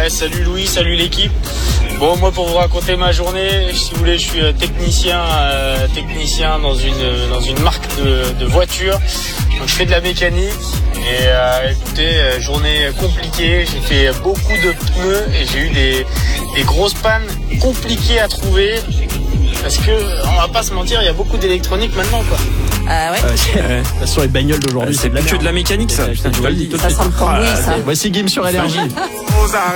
Ouais, salut Louis, salut l'équipe. Bon, moi pour vous raconter ma journée, si vous voulez, je suis technicien dans une marque de voitures. Donc je fais de la mécanique et écoutez, journée compliquée. J'ai fait beaucoup de pneus et j'ai eu des grosses pannes compliquées à trouver. Parce que, on va pas se mentir, il y a beaucoup d'électronique maintenant, quoi. Ah ouais. Sur les bagnoles d'aujourd'hui, c'est plus que de la mécanique, ça. Putain, tu vas le dire. Ça sent le cambouis, ça. Voici Gim sur Énergie.